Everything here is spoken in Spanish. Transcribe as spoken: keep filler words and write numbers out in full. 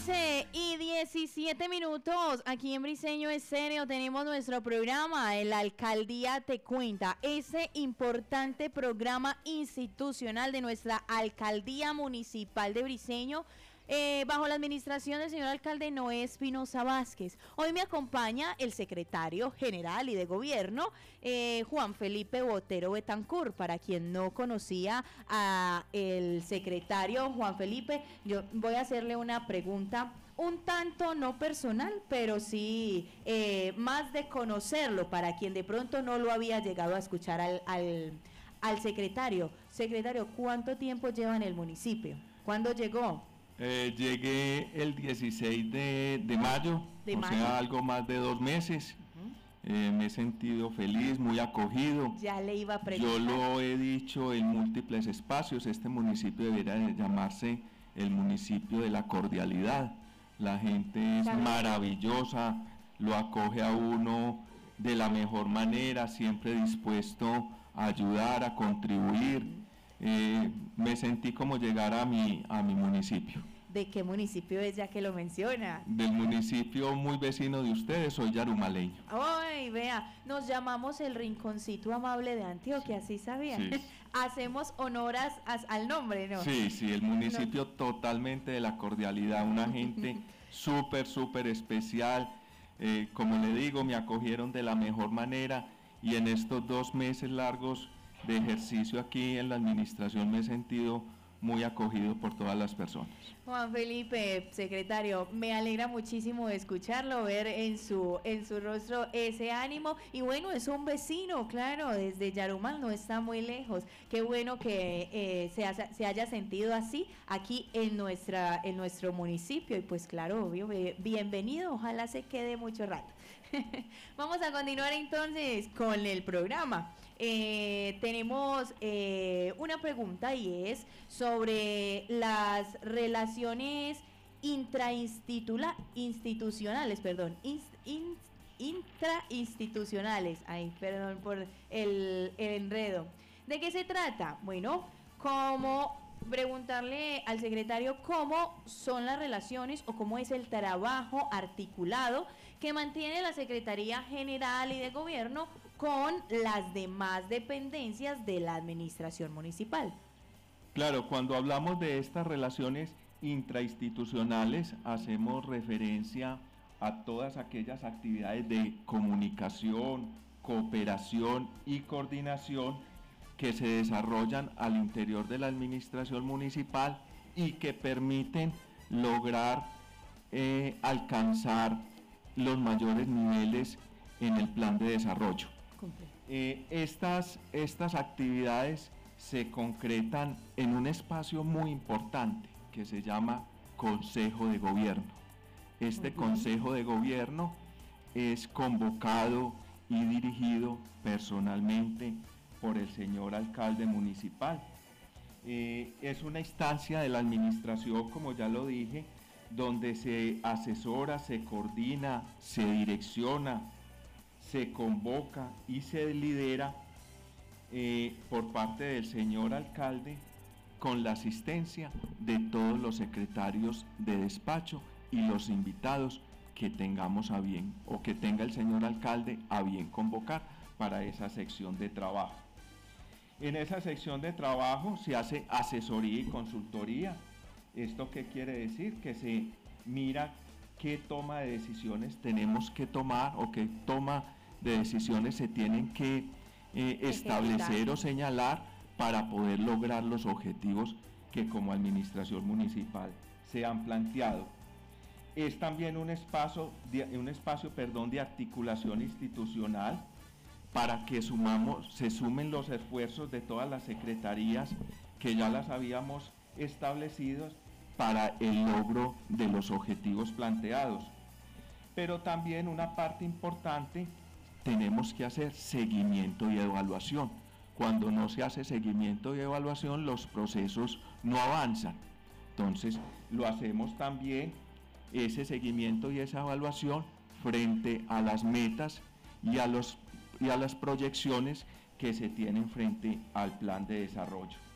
Y diecisiete minutos, aquí en Briseño Estéreo tenemos nuestro programa, La Alcaldía Te Cuenta, ese importante programa institucional de nuestra Alcaldía Municipal de Briseño, eh, bajo la administración del señor alcalde Noé Espinosa Vázquez. Hoy me acompaña el secretario general y de gobierno, eh, Juan Felipe Botero Betancur. Para quien no conocía a el secretario Juan Felipe, yo voy a hacerle una pregunta un tanto no personal, pero sí eh, más de conocerlo, para quien de pronto no lo había llegado a escuchar al, al, al secretario. Secretario, ¿cuánto tiempo lleva en el municipio? ¿Cuándo llegó? Eh, llegué el dieciséis de, de mayo, de o mayo. sea, algo más de dos meses. Uh-huh. eh, me he sentido feliz, muy acogido. Ya le iba a preguntar. Yo lo he dicho en múltiples espacios, este municipio debería de llamarse el municipio de la cordialidad. La gente es maravillosa, lo acoge a uno de la mejor manera, siempre dispuesto a ayudar, a contribuir. Eh, me sentí como llegar a mi, a mi municipio. ¿De qué municipio es, ya que lo menciona? Del municipio muy vecino de ustedes, soy yarumaleño. Ay, vea, nos llamamos el Rinconcito Amable de Antioquia, ¿sí sabía? Sí. Hacemos honoras al nombre, ¿no? Sí, sí, el municipio no. Totalmente de la cordialidad, una gente súper, súper especial. Eh, como le digo, me acogieron de la mejor manera y en estos dos meses largos de ejercicio aquí en la administración me he sentido muy acogido por todas las personas. Juan Felipe, secretario, me alegra muchísimo escucharlo, ver en su en su rostro ese ánimo, y bueno, es un vecino, claro, desde Yarumal, no está muy lejos. Qué bueno que eh, se, ha, se haya sentido así aquí en nuestra en nuestro municipio, y pues claro, obvio, bienvenido, ojalá se quede mucho rato. Vamos a continuar entonces con el programa. Eh, tenemos eh, una pregunta, y es sobre las relaciones intrainstitucionales, perdón, inst, inst, intrainstitucionales, ay, perdón por el, el enredo. ¿De qué se trata? Bueno, como preguntarle al secretario cómo son las relaciones o cómo es el trabajo articulado que mantiene la Secretaría General y de Gobierno con las demás dependencias de la administración municipal. Claro, cuando hablamos de estas relaciones intrainstitucionales hacemos referencia a todas aquellas actividades de comunicación, cooperación y coordinación que se desarrollan al interior de la administración municipal y que permiten lograr eh, alcanzar los mayores niveles en el plan de desarrollo. Eh, estas, estas actividades se concretan en un espacio muy importante que se llama Consejo de Gobierno. Este Consejo de Gobierno es convocado y dirigido personalmente por el señor alcalde municipal. Eh, es una instancia de la administración, como ya lo dije, donde se asesora, se coordina, se direcciona, se convoca y se lidera eh, por parte del señor alcalde con la asistencia de todos los secretarios de despacho y los invitados que tengamos a bien o que tenga el señor alcalde a bien convocar para esa sección de trabajo. En esa sección de trabajo se hace asesoría y consultoría. ¿Esto qué quiere decir? Que se mira qué toma de decisiones tenemos que tomar o qué toma de decisiones se tienen que eh, establecer o señalar para poder lograr los objetivos que como administración municipal se han planteado. Es también un espacio, de, un espacio perdón, de articulación institucional para que sumamos, se sumen los esfuerzos de todas las secretarías que ya las habíamos establecido para el logro de los objetivos planteados. Pero también una parte importante, tenemos que hacer seguimiento y evaluación. Cuando no se hace seguimiento y evaluación, los procesos no avanzan. Entonces, lo hacemos también, ese seguimiento y esa evaluación, frente a las metas y a los y a las proyecciones que se tienen frente al plan de desarrollo.